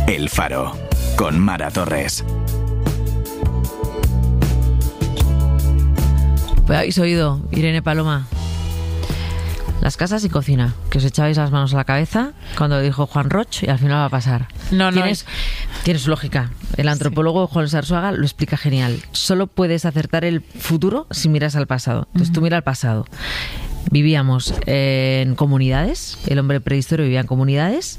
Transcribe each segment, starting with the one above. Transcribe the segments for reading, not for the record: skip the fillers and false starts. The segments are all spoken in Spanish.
El Faro, con Mara Torres. Pues habéis oído, Irene Paloma, las casas y cocina, que os echabais las manos a la cabeza cuando dijo Juan Roch y al final va a pasar. Tienes lógica. El antropólogo Juan Sarsuaga lo explica genial. Solo puedes acertar el futuro si miras al pasado. Entonces tú mira al pasado. Vivíamos en comunidades, el hombre prehistórico vivía en comunidades,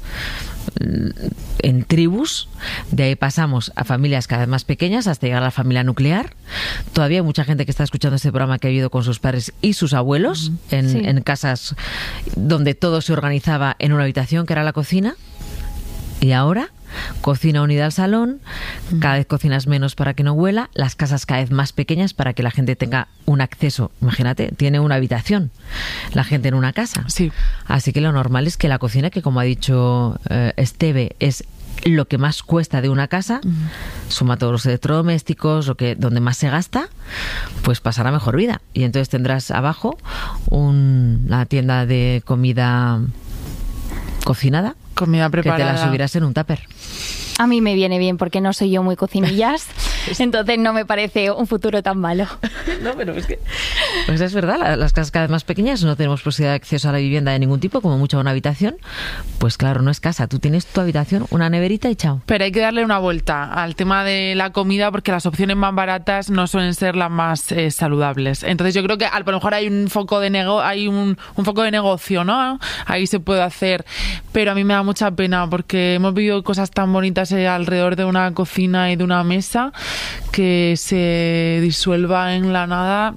en tribus, de ahí pasamos a familias cada vez más pequeñas hasta llegar a la familia nuclear. Todavía hay mucha gente que está escuchando este programa que ha vivido con sus padres y sus abuelos en casas donde todo se organizaba en una habitación que era la cocina. Y ahora, cocina unida al salón, cada vez cocinas menos para que no huela, las casas cada vez más pequeñas para que la gente tenga un acceso. Imagínate, tiene una habitación la gente en una casa. Sí. Así que lo normal es que la cocina, que como ha dicho Esteve, es lo que más cuesta de una casa, suma todos los electrodomésticos, donde más se gasta, pues pasará mejor vida. Y entonces tendrás abajo una tienda de comida cocinada, comida preparada, que te la subirás en un tupper. A mí me viene bien porque no soy yo muy cocinillas, entonces no me parece un futuro tan malo. No, pero es que pues es verdad, las casas cada vez más pequeñas, no tenemos posibilidad de acceso a la vivienda de ningún tipo, como mucho a una habitación. Pues claro, no es casa, tú tienes tu habitación, una neverita y chao. Pero hay que darle una vuelta al tema de la comida porque las opciones más baratas no suelen ser las más saludables. Entonces yo creo que a lo mejor hay un foco de un foco de negocio, ¿no? Ahí se puede hacer, pero a mí me da mucha pena porque hemos vivido cosas tan bonitas alrededor de una cocina y de una mesa que se disuelva en la nada.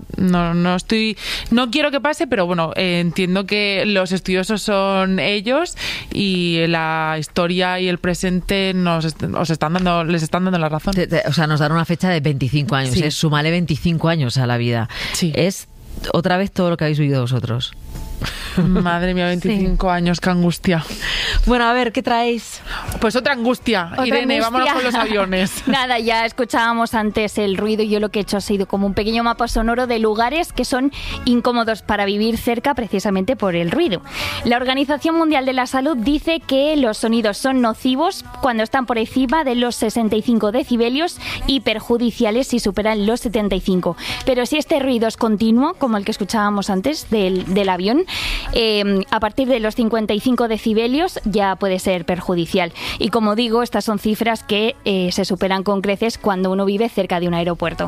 No quiero que pase, pero bueno, entiendo que los estudiosos son ellos y la historia y el presente les están dando la razón. O sea, nos dan una fecha de 25 años, sí. Súmale 25 años a la vida. Sí. Es otra vez todo lo que habéis vivido vosotros. Madre mía, 25 años, qué angustia. Bueno, a ver, ¿qué traéis? Pues otra angustia. Irene, vámonos con los aviones. Nada, ya escuchábamos antes el ruido y yo lo que he hecho ha sido como un pequeño mapa sonoro de lugares que son incómodos para vivir cerca precisamente por el ruido. La Organización Mundial de la Salud dice que los sonidos son nocivos cuando están por encima de los 65 decibelios y perjudiciales si superan los 75. Pero si este ruido es continuo, como el que escuchábamos antes del avión, a partir de los 55 decibelios ya puede ser perjudicial. Y como digo, estas son cifras que se superan con creces cuando uno vive cerca de un aeropuerto.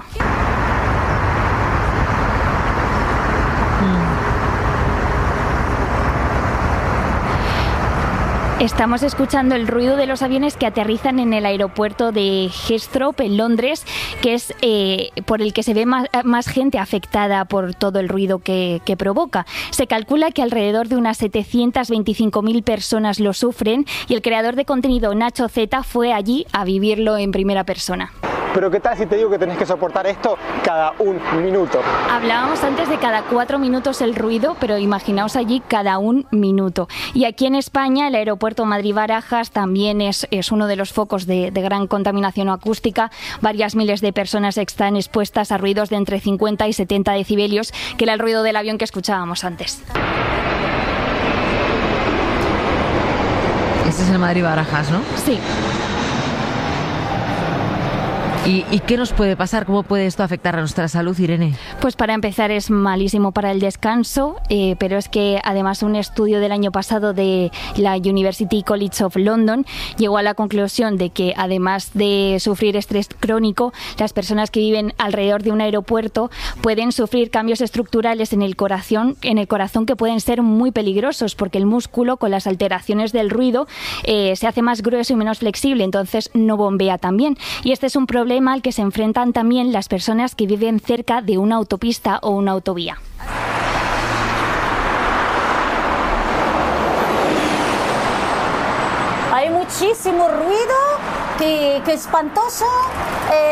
Estamos escuchando el ruido de los aviones que aterrizan en el aeropuerto de Heathrow, en Londres, que es por el que se ve más gente afectada por todo el ruido que provoca. Se calcula que alrededor de unas 725.000 personas lo sufren y el creador de contenido Nacho Z fue allí a vivirlo en primera persona. Pero ¿qué tal si te digo que tenés que soportar esto cada un minuto? Hablábamos antes de cada 4 minutos el ruido, pero imaginaos allí cada un minuto. Y aquí en España el aeropuerto Madrid-Barajas también es uno de los focos de gran contaminación acústica. Varias miles de personas están expuestas a ruidos de entre 50 y 70 decibelios, que era el ruido del avión que escuchábamos antes. Este es el Madrid-Barajas, ¿no? Sí. ¿Y qué nos puede pasar? ¿Cómo puede esto afectar a nuestra salud, Irene? Pues para empezar es malísimo para el descanso, pero es que además un estudio del año pasado de la University College of London llegó a la conclusión de que además de sufrir estrés crónico, las personas que viven alrededor de un aeropuerto pueden sufrir cambios estructurales en el corazón que pueden ser muy peligrosos porque el músculo con las alteraciones del ruido se hace más grueso y menos flexible, entonces no bombea tan bien. Y este es un problema al que se enfrentan también las personas que viven cerca de una autopista o una autovía. Hay muchísimo ruido, que espantoso, día y noche.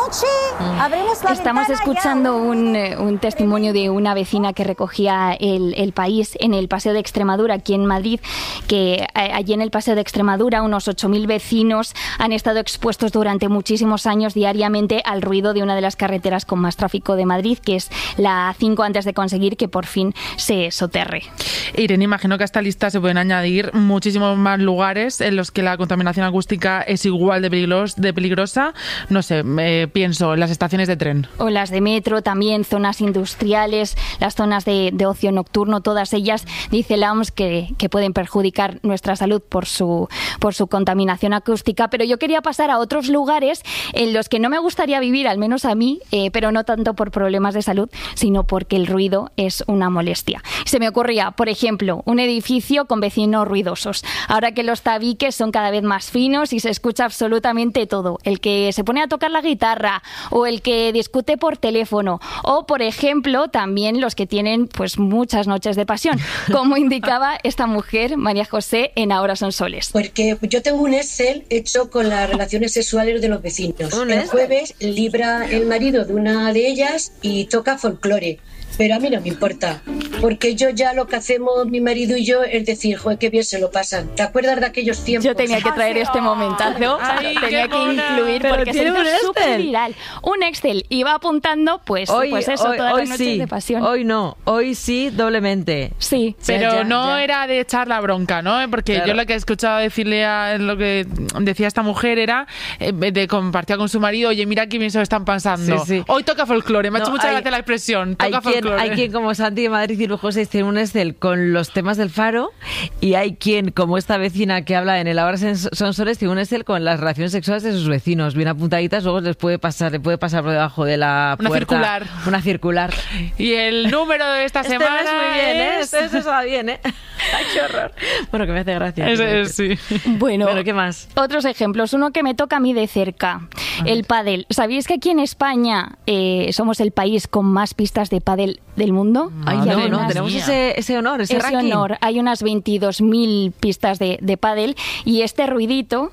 noche abrimos la Estamos escuchando un testimonio de una vecina que recogía el País en el Paseo de Extremadura, aquí en Madrid, que allí en el Paseo de Extremadura unos 8.000 vecinos han estado expuestos durante muchísimos años diariamente al ruido de una de las carreteras con más tráfico de Madrid, que es la A5, antes de conseguir que por fin se soterre. Irene, imagino que a esta lista se pueden añadir muchísimos más lugares en los que la contaminación acústica es igual de peligrosa. No sé, pienso en las estaciones de tren. O las de metro, también zonas industriales, las zonas de ocio nocturno, todas ellas, dice la OMS, que pueden perjudicar nuestra salud por su contaminación acústica. Pero yo quería pasar a otros lugares en los que no me gustaría vivir, al menos a mí, pero no tanto por problemas de salud, sino porque el ruido es una molestia. Se me ocurría, por ejemplo, un edificio con vecinos ruidosos. Ahora que los tabiques son cada vez más finos y se escucha absolutamente todo. El que se pone a tocar la guitarra o el que discute por teléfono o, por ejemplo, también los que tienen pues muchas noches de pasión, como indicaba esta mujer, María José, en Ahora son soles. Porque yo tengo un Excel hecho con las relaciones sexuales de los vecinos. El jueves libra el marido de una de ellas y toca folclore. Pero a mí no me importa, porque yo ya lo que hacemos mi marido y yo es decir, joder, qué bien se lo pasan. ¿Te acuerdas de aquellos tiempos? Yo tenía que traer este momentazo, tenía que incluir, porque se hizo súper viral. Un Excel, iba apuntando, pues eso, todas las noches de pasión. Hoy no, hoy sí, doblemente. Sí. Pero ya era de echar la bronca, ¿no? Porque claro, yo lo que he escuchado decirle lo que decía esta mujer era de compartir con su marido, oye, mira qué bien se lo están pasando. Sí. Hoy toca folclore, me ha hecho mucha gracia la expresión, toca folclore. Hay quien como Santi de Madrid y Lujosa tiene un Excel con los temas del Faro, y hay quien, como esta vecina que habla en el Ahora son soles, tiene un Excel con las relaciones sexuales de sus vecinos, bien apuntaditas, luego le puede pasar por debajo de la puerta. Una circular. Y el número de esta semana es muy bien, ¿eh? Eso va bien, ¿eh? Ay, qué horror. Bueno, que me hace gracia. Sí. Bueno, ¿qué más? Otros ejemplos. Uno que me toca a mí de cerca. El pádel. ¿Sabéis que aquí en España somos el país con más pistas de pádel del mundo? Ay, no, tenemos ese honor, ese ranking. Honor. Hay unas 22.000 pistas de pádel, y este ruidito,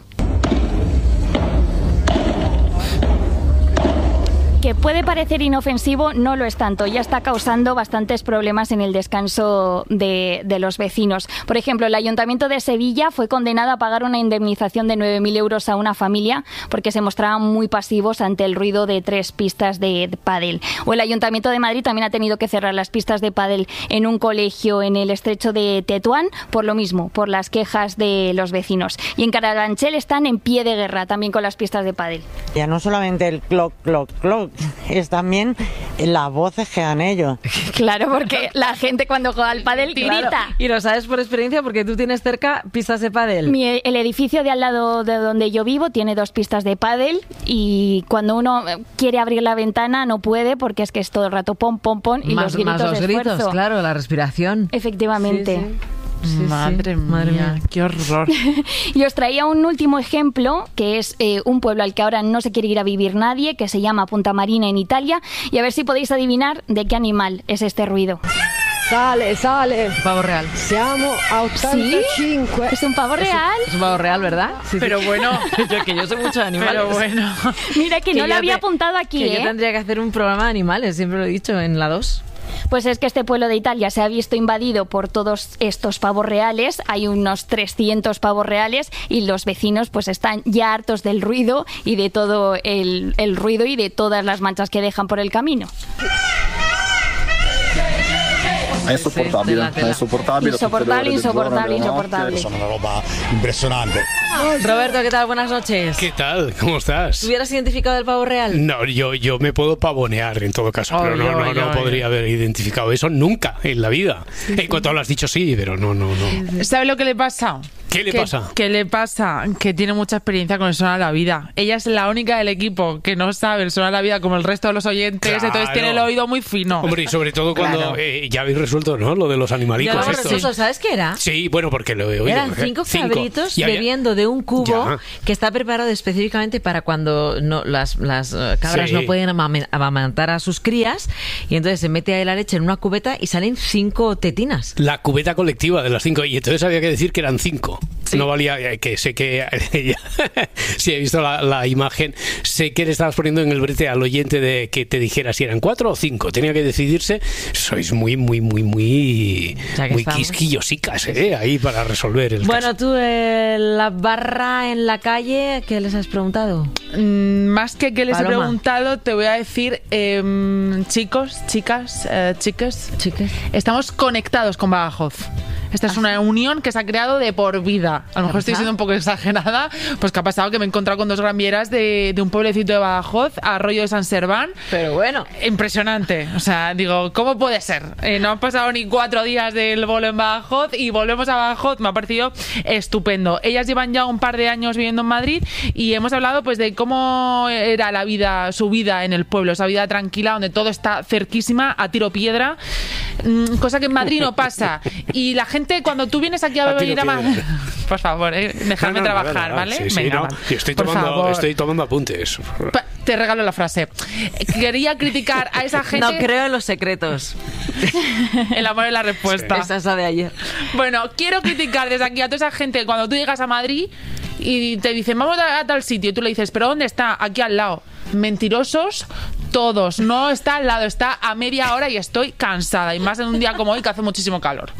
que puede parecer inofensivo, no lo es tanto. Ya está causando bastantes problemas en el descanso de los vecinos. Por ejemplo, el Ayuntamiento de Sevilla fue condenado a pagar una indemnización de 9.000 euros a una familia porque se mostraban muy pasivos ante el ruido de 3 pistas de pádel. O el Ayuntamiento de Madrid también ha tenido que cerrar las pistas de pádel en un colegio en el estrecho de Tetuán por lo mismo, por las quejas de los vecinos. Y en Carabanchel están en pie de guerra también con las pistas de pádel. Ya no solamente el cloc, cloc, cloc, es también las voces que dan ellos. Claro, porque la gente cuando juega al pádel grita. Claro. Y lo sabes por experiencia porque tú tienes cerca pistas de pádel. El edificio de al lado de donde yo vivo tiene 2 pistas de pádel, y cuando uno quiere abrir la ventana no puede porque es que es todo el rato pom, pom, pom, y los gritos de esfuerzo. Claro, la respiración. Efectivamente. Sí. Madre mía, qué horror. Y os traía un último ejemplo, que es un pueblo al que ahora no se quiere ir a vivir nadie, que se llama Punta Marina, en Italia, y a ver si podéis adivinar de qué animal es este ruido. Sale. Pavo real. Siamo a 85. ¿Es un pavo real? Es un pavo real, ¿verdad? Sí. Pero bueno, yo sé mucho de animales. Pero bueno. Mira que no lo había apuntado aquí, Yo tendría que hacer un programa de animales, siempre lo he dicho, en la 2. Pues es que este pueblo de Italia se ha visto invadido por todos estos pavos reales. Hay unos 300 pavos reales y los vecinos pues están ya hartos del ruido y de todo el ruido y de todas las manchas que dejan por el camino. Es insoportable. Insoportable. Son una roba impresionante. Roberto, ¿qué tal? Buenas noches. ¿Qué tal? ¿Cómo estás? ¿Hubieras identificado el pavo real? No, yo me puedo pavonear en todo caso, pero no podría haber identificado eso nunca en la vida. En cuanto lo has dicho, sí, pero no. ¿Sabes lo que le pasa? ¿Qué le pasa? ¿Qué le pasa? Que tiene mucha experiencia con el Sona la Vida. Ella es la única del equipo que no sabe el Sona la Vida como el resto de los oyentes, claro. Entonces tiene el oído muy fino. Hombre, y sobre todo cuando ya habéis resuelto, ¿no? Lo de los animalicos estos. ¿Sabes qué era? Sí, bueno, porque lo he oído. Eran 5 cabritos bebiendo de un cubo que está preparado específicamente para cuando las cabras no pueden amamantar a sus crías, y entonces se mete ahí la leche en una cubeta y salen 5 tetinas. La cubeta colectiva de las 5, y entonces había que decir que eran 5. 5. Sí. No valía, que sé que si he visto la imagen, sé que le estabas poniendo en el brete al oyente de que te dijera si eran 4 o 5. Tenía que decidirse. Sois muy quisquillosicas, ahí para resolver el caso. Tú, la barra en la calle, ¿qué les has preguntado? Más que les he preguntado, te voy a decir, chicos, chicas, chiques, estamos conectados con Badajoz. Esta es una unión que se ha creado de por vida. A lo mejor estoy siendo un poco exagerada. Pues que ha pasado que me he encontrado con 2 granvieras de un pueblecito de Badajoz, Arroyo de San Serván. Pero bueno. Impresionante. O sea, digo, ¿cómo puede ser? No han pasado ni 4 días del bolo en Badajoz y volvemos a Badajoz. Me ha parecido estupendo. Ellas llevan ya un par de años viviendo en Madrid y hemos hablado pues de cómo era la vida, su vida en el pueblo. Esa vida tranquila donde todo está cerquísima, a tiro piedra. Cosa que en Madrid no pasa. Y la gente, cuando tú vienes aquí a venir a Madrid, por favor, déjame trabajar, ¿vale? Sí, venga, yo estoy tomando apuntes. Te regalo la frase. Quería criticar a esa gente. No creo en los secretos. El amor es la respuesta. Esa es la de ayer. Bueno, quiero criticar desde aquí a toda esa gente cuando tú llegas a Madrid y te dicen vamos a tal sitio y tú le dices, ¿pero dónde está? Aquí al lado. Mentirosos todos. No está al lado, está a media hora y estoy cansada. Y más en un día como hoy que hace muchísimo calor.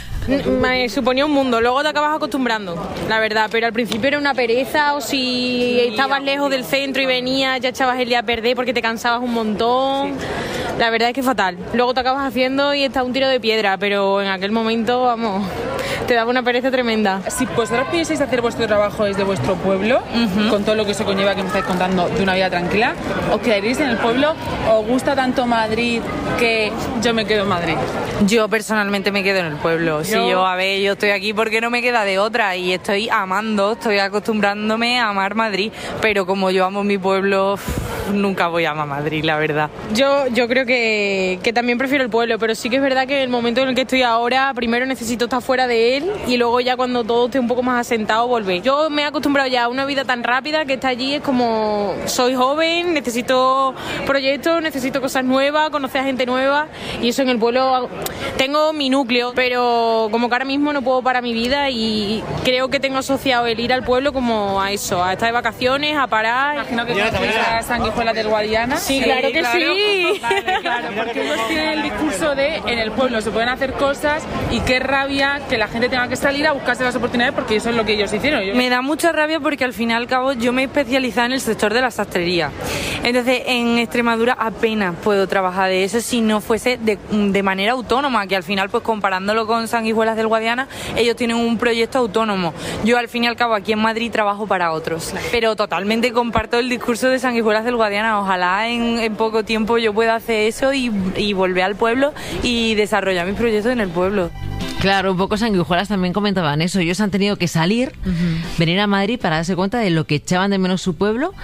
Me suponía un mundo, luego te acabas acostumbrando, la verdad, pero al principio era una pereza, o si estabas lejos del centro y venías ya echabas el día a perder porque te cansabas un montón. La verdad es que fatal. Luego te acabas haciendo y está un tiro de piedra, pero en aquel momento, vamos, te daba una pereza tremenda. Si vosotros pudieseis hacer vuestro trabajo desde vuestro pueblo, con todo lo que eso conlleva que me estáis contando de una vida tranquila, ¿os quedaréis en el pueblo? ¿Os gusta tanto Madrid que yo me quedo en Madrid? Yo personalmente me quedo en el pueblo. Sí, yo estoy aquí porque no me queda de otra y estoy acostumbrándome a amar Madrid, pero como yo amo mi pueblo, nunca voy a amar Madrid, la verdad. Yo creo que también prefiero el pueblo, pero sí que es verdad que en el momento en el que estoy ahora, primero necesito estar fuera de él y luego ya cuando todo esté un poco más asentado, volver. Yo me he acostumbrado ya a una vida tan rápida que está allí, es como soy joven, necesito proyectos, necesito cosas nuevas, conocer a gente nueva y eso en el pueblo tengo mi núcleo, pero como que ahora mismo no puedo parar mi vida y creo que tengo asociado el ir al pueblo como a eso, a estar de vacaciones, a parar. Imagino que conoces a Sanguijuelas del Guadiana. Sí, claro que sí. Vale, claro, porque ellos tienen el discurso de en el pueblo se pueden hacer cosas y qué rabia que la gente tenga que salir a buscarse las oportunidades porque eso es lo que ellos hicieron. Me da mucha rabia porque al fin y al cabo yo me he especializado en el sector de la sastrería. Entonces en Extremadura apenas puedo trabajar de eso si no fuese de manera autónoma, que al final pues comparándolo con Sanguijuelas del Guadiana, ellos tienen un proyecto autónomo. Yo al fin y al cabo aquí en Madrid trabajo para otros, pero totalmente comparto el discurso de Sanguijuelas del Guadiana. Ojalá en poco tiempo yo pueda hacer eso y volver al pueblo y desarrollar mis proyectos en el pueblo. Claro, un poco Sanguijuelas también comentaban eso. Ellos han tenido que salir, venir a Madrid para darse cuenta de lo que echaban de menos su pueblo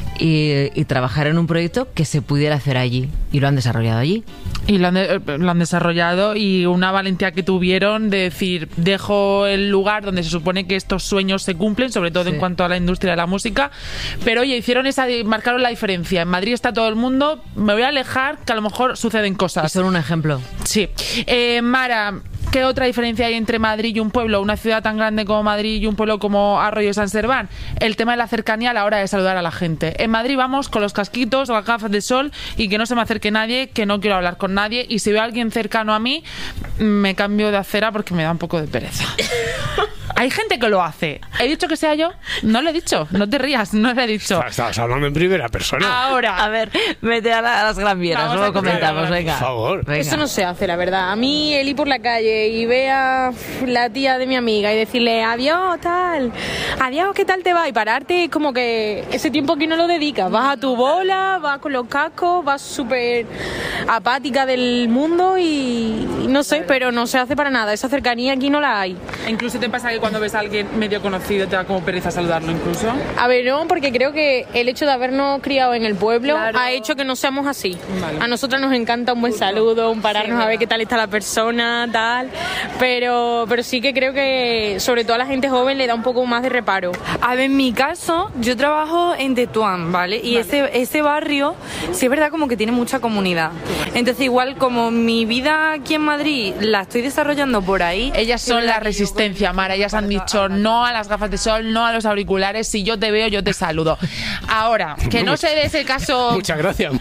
y trabajar en un proyecto que se pudiera hacer allí. Y lo han desarrollado allí. Y lo han desarrollado y una valentía que tuvieron de decir, dejo el lugar donde se supone que estos sueños se cumplen, sobre todo en cuanto a la industria de la música, pero oye, marcaron la diferencia. En Madrid está todo el mundo, me voy a alejar, que a lo mejor suceden cosas. Y son un ejemplo. Sí. Mara, ¿qué otra diferencia hay entre Madrid y un pueblo, una ciudad tan grande como Madrid y un pueblo como Arroyo de San Serván? El tema de la cercanía a la hora de saludar a la gente. En Madrid vamos con los casquitos, las gafas de sol y que no se me acerque nadie, que no quiero hablar con nadie y si veo a alguien cercano a mí me cambio de acera porque me da un poco de pereza. Hay gente que lo hace. ¿He dicho que sea yo? No lo he dicho. No te rías, no lo he dicho. Estabas hablando en primera persona. Ahora. A ver, vete a las Gran Vieras, luego comentamos, venga. Por favor. Venga. Eso no se hace, la verdad. A mí el ir por la calle y ver a la tía de mi amiga y decirle adiós, tal, adiós, ¿qué tal te va? Y pararte, es como que ese tiempo aquí no lo dedicas. Vas a tu bola, vas con los cascos, vas súper apática del mundo y no sé, pero no se hace para nada. Esa cercanía aquí no la hay. Incluso te pasa que cuando ves a alguien medio conocido te da como pereza saludarlo incluso. A ver, no, porque creo que el hecho de habernos criado en el pueblo ha hecho que no seamos así. Vale. A nosotras nos encanta un buen saludo, un pararnos a ver qué tal está la persona, tal, pero sí que creo que sobre todo a la gente joven le da un poco más de reparo. A ver, en mi caso, yo trabajo en Tetuán, ¿vale? Y ese barrio, sí es verdad como que tiene mucha comunidad. Entonces igual como mi vida aquí en Madrid la estoy desarrollando por ahí. Ellas son la resistencia, Mara, ellas han dicho no a las gafas de sol, no a los auriculares. Si yo te veo, yo te saludo. Ahora, que no se dé ese caso... Muchas gracias.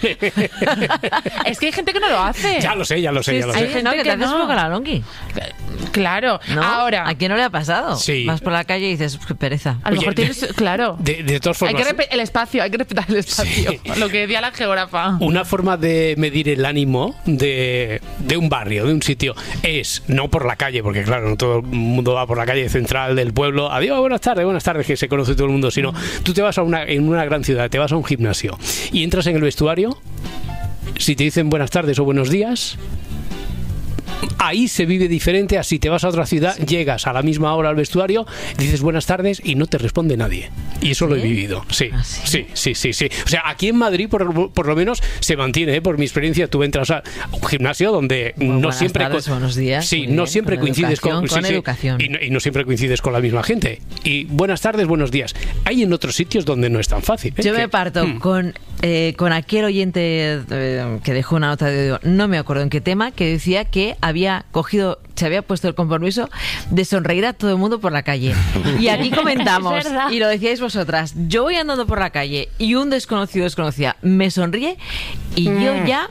Es que hay gente que no lo hace. Ya lo sé. Hay gente que te haces con la longi. Claro. ¿No? Ahora... ¿A quién no le ha pasado? Sí. Vas por la calle y dices, qué pereza. A lo mejor tienes... Claro. De todas formas... Hay que respetar el espacio. Sí. Lo que decía la geógrafa. Una forma de medir el ánimo de un barrio, de un sitio, es no por la calle, porque claro, no todo el mundo va por la calle central del pueblo, adiós, buenas tardes, que se conoce todo el mundo, sino tú te vas en una gran ciudad, te vas a un gimnasio y entras en el vestuario, si te dicen buenas tardes o buenos días, ahí se vive diferente a si te vas a otra ciudad, llegas a la misma hora al vestuario, dices buenas tardes y no te responde nadie. Y eso lo he vivido. Sí. O sea, aquí en Madrid por lo menos se mantiene, por mi experiencia. Tú entras a un gimnasio donde no siempre... buenos días. Sí, no siempre coincides con educación. Y no siempre coincides con la misma gente. Y buenas tardes, buenos días. Hay en otros sitios donde no es tan fácil. Yo me parto con aquel oyente que dejó una nota de audio, no me acuerdo en qué tema, que decía que se había puesto el compromiso de sonreír a todo el mundo por la calle. Y aquí comentamos, y lo decíais vosotras, yo voy andando por la calle y un desconocida me sonríe y yo ya...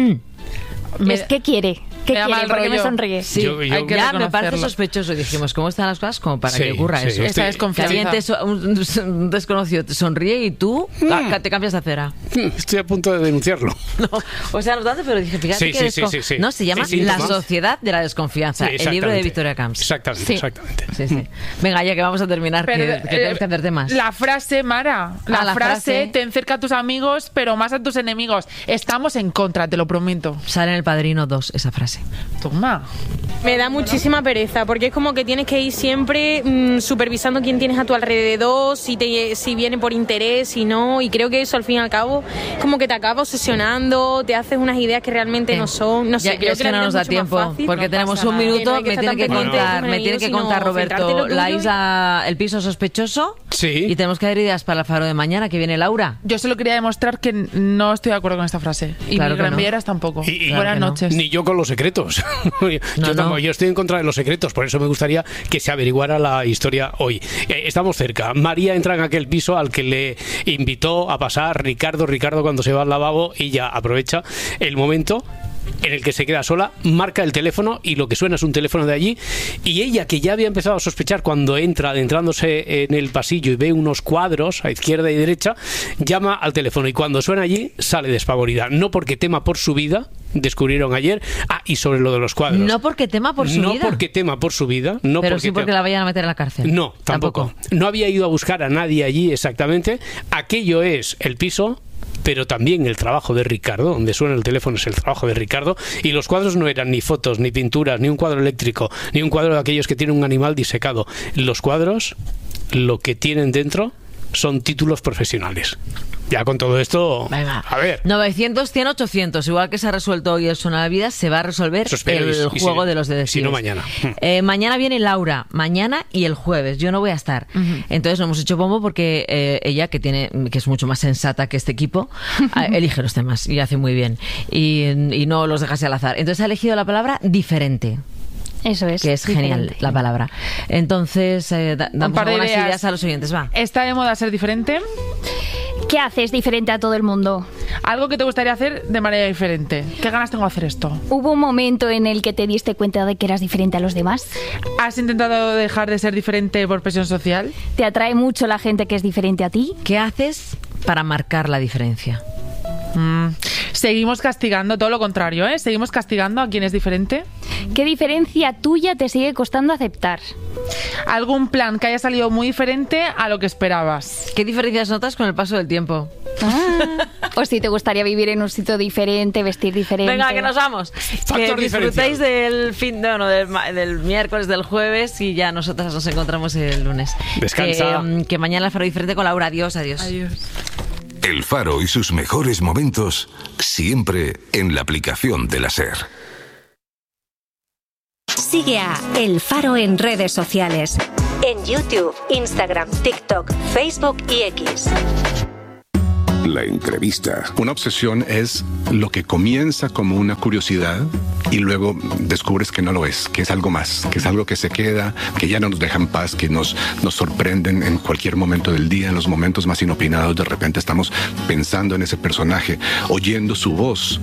¿Qué quiere? ¿Qué quiere? ¿Por qué me sonríe? Sí, hay que ya me parece sospechoso. Dijimos, ¿cómo están las cosas? Como para que ocurra eso. Esta desconfianza. Un desconocido te sonríe y tú te cambias de acera. Estoy a punto de denunciarlo. No, o sea, no tanto, pero dije, fíjate que no, se llama La Sociedad de la Desconfianza, el libro de Victoria Camps. Exactamente. Sí. Venga, ya que vamos a terminar, que tenemos que hacer temas. La frase, Mara, la frase, ten cerca a tus amigos, pero más a tus enemigos. Estamos en contra, te lo prometo. Sale en El Padrino 2 esa frase. Toma. Me da muchísima pereza, porque es como que tienes que ir siempre supervisando quién tienes a tu alrededor, si viene por interés, si no, y creo que eso al fin y al cabo como que te acaba obsesionando, te haces unas ideas que realmente no son, no sé, creo que no nos da tiempo, porque tenemos un minuto, me tiene que contar Roberto la isla, el piso sospechoso, y tenemos que dar ideas para el Faro de mañana, que viene Laura. Yo solo quería demostrar que no estoy de acuerdo con esta frase, y claro mis reenviaras tampoco. Buenas noches. Ni yo con los secretos. Yo estoy en contra de los secretos, por eso me gustaría que se averiguara la historia hoy. Estamos cerca. María entra en aquel piso al que le invitó a pasar Ricardo cuando se va al lavabo, y ya aprovecha el momento en el que se queda sola, marca el teléfono y lo que suena es un teléfono de allí, y ella, que ya había empezado a sospechar cuando entra adentrándose en el pasillo y ve unos cuadros a izquierda y derecha, llama al teléfono y cuando suena allí sale despavorida, no porque tema por su vida, descubrieron ayer. Y sobre lo de los cuadros, no porque tema por su vida, no porque tema por su vida, no, pero sí porque la vayan a meter en la cárcel. No, tampoco. No había ido a buscar a nadie allí exactamente. Aquello es el piso, pero también el trabajo de Ricardo, donde suena el teléfono es el trabajo de Ricardo, y los cuadros no eran ni fotos, ni pinturas, ni un cuadro eléctrico, ni un cuadro de aquellos que tienen un animal disecado. Los cuadros, lo que tienen dentro son títulos profesionales. Ya con todo esto, venga, a ver. 900, 100, 800. Igual que se ha resuelto hoy el Suena la Vida, se va a resolver el juego de los detectives. Si no, mañana. Mañana viene Laura, mañana y el jueves. Yo no voy a estar. Entonces no hemos hecho bombo porque ella, que es mucho más sensata que este equipo, elige los temas y hace muy bien. Y no los deja así al azar. Entonces ha elegido la palabra diferente. Eso es. Que es diferente. Genial la palabra. Entonces, damos algunas ideas a los oyentes. Va. ¿Está de moda ser diferente? ¿Qué haces diferente a todo el mundo? Algo que te gustaría hacer de manera diferente. ¿Qué ganas tengo de hacer esto? ¿Hubo un momento en el que te diste cuenta de que eras diferente a los demás? ¿Has intentado dejar de ser diferente por presión social? ¿Te atrae mucho la gente que es diferente a ti? ¿Qué haces para marcar la diferencia? Seguimos castigando, todo lo contrario, ¿eh? Seguimos castigando a quien es diferente. ¿Qué diferencia tuya te sigue costando aceptar? ¿Algún plan que haya salido muy diferente a lo que esperabas? ¿Qué diferencias notas con el paso del tiempo? O si te gustaría vivir en un sitio diferente, vestir diferente. Venga, que nos vamos. Que disfrutéis del del miércoles, del jueves, y ya nosotras nos encontramos el lunes. Descansa. Que mañana el Faro diferente con Laura. Adiós. Adiós. El Faro y sus mejores momentos siempre en la aplicación de la SER. Sigue a El Faro en redes sociales. En YouTube, Instagram, TikTok, Facebook y X. La entrevista. Una obsesión es lo que comienza como una curiosidad y luego descubres que no lo es, que es algo más, que es algo que se queda, que ya no nos deja en paz, que nos sorprenden en cualquier momento del día, en los momentos más inopinados. De repente estamos pensando en ese personaje, oyendo su voz,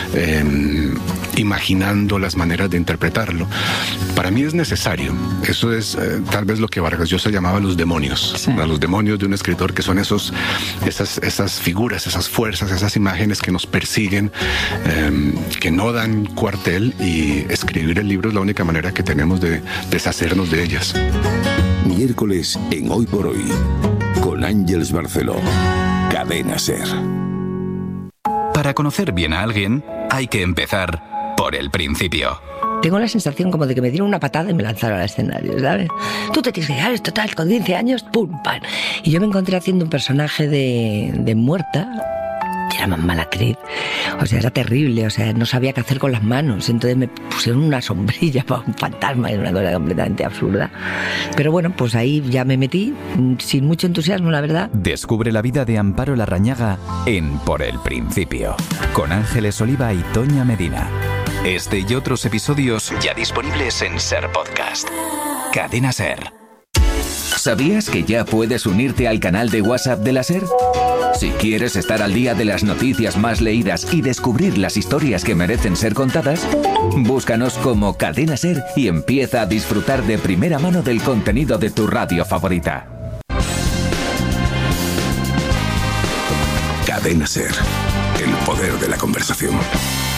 imaginando las maneras de interpretarlo. Para mí es necesario. Eso es tal vez lo que Vargas Llosa llamaba los demonios. Sí. Los demonios de un escritor, que son esas figuras, esas fuerzas, esas imágenes que nos persiguen, que no dan cuartel, y escribir el libro es la única manera que tenemos de deshacernos de ellas. Miércoles en Hoy por Hoy, con Ángeles Barceló. Cadena SER. Para conocer bien a alguien, hay que empezar por el principio. Tengo la sensación como de que me dieron una patada y me lanzaron al escenario, ¿sabes? Tú te tienes que llegar, es total, con 15 años, pum, pam. Y yo me encontré haciendo un personaje de muerta, que era más mala actriz. O sea, era terrible, o sea, no sabía qué hacer con las manos. Entonces me pusieron una sombrilla para un fantasma, era una cosa completamente absurda. Pero bueno, pues ahí ya me metí, sin mucho entusiasmo, la verdad. Descubre la vida de Amparo Larrañaga en Por el Principio, con Ángeles Oliva y Toña Medina. Este y otros episodios ya disponibles en SER Podcast. Cadena SER. ¿Sabías que ya puedes unirte al canal de WhatsApp de la SER? Si quieres estar al día de las noticias más leídas y descubrir las historias que merecen ser contadas, búscanos como Cadena SER y empieza a disfrutar de primera mano del contenido de tu radio favorita. Cadena SER. El poder de la conversación.